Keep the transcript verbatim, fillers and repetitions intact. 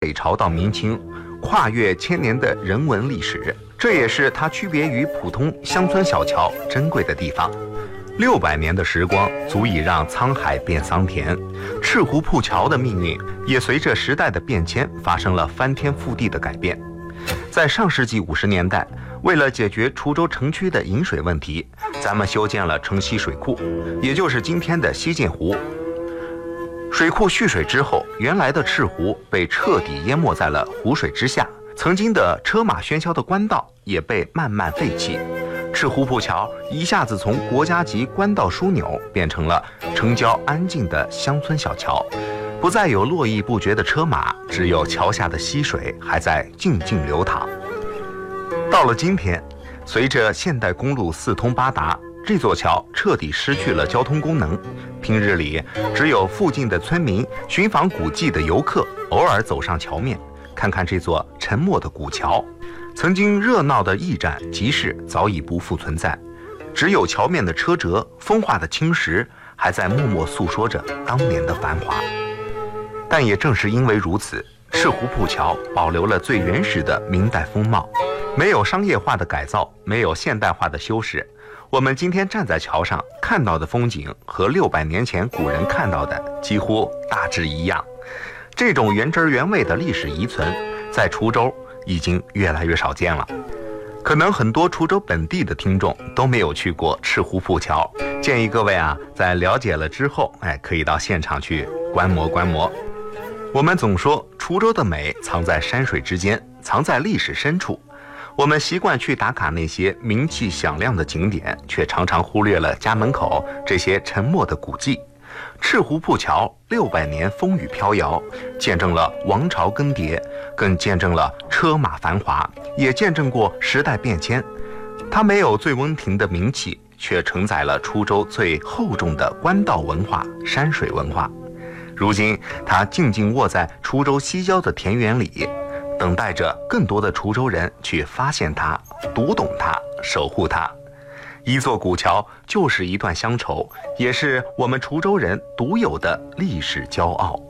北朝到明清，跨越千年的人文历史，这也是它区别于普通乡村小桥珍贵的地方。六百年的时光足以让沧海变桑田，赤湖铺桥的命运也随着时代的变迁发生了翻天覆地的改变。在上世纪五十年代，为了解决滁州城区的饮水问题，咱们修建了城西水库，也就是今天的西涧湖。水库蓄水之后，原来的赤湖被彻底淹没在了湖水之下，曾经的车马喧嚣的官道也被慢慢废弃。赤湖铺桥一下子从国家级官道枢纽变成了城郊安静的乡村小桥，不再有络绎不绝的车马，只有桥下的溪水还在静静流淌。到了今天，随着现代公路四通八达，这座桥彻底失去了交通功能，平日里只有附近的村民、寻访古迹的游客偶尔走上桥面，看看这座沉默的古桥。曾经热闹的驿站、集市早已不复存在，只有桥面的车辙、风化的青石还在默默诉说着当年的繁华。但也正是因为如此，赤湖铺桥保留了最原始的明代风貌，没有商业化的改造，没有现代化的修饰。我们今天站在桥上看到的风景和六百年前古人看到的几乎大致一样。这种原汁原味的历史遗存，在滁州已经越来越少见了。可能很多滁州本地的听众都没有去过赤湖铺桥，建议各位啊，在了解了之后，哎，可以到现场去观摩观摩。我们总说滁州的美藏在山水之间，藏在历史深处。我们习惯去打卡那些名气响亮的景点，却常常忽略了家门口这些沉默的古迹。赤湖铺桥六百年风雨飘摇，见证了王朝更迭，更见证了车马繁华，也见证过时代变迁。它没有醉翁亭的名气，却承载了滁州最厚重的官道文化、山水文化。如今，它静静卧在滁州西郊的田园里，等待着更多的滁州人去发现它、读懂它、守护它。一座古桥就是一段乡愁，也是我们滁州人独有的历史骄傲。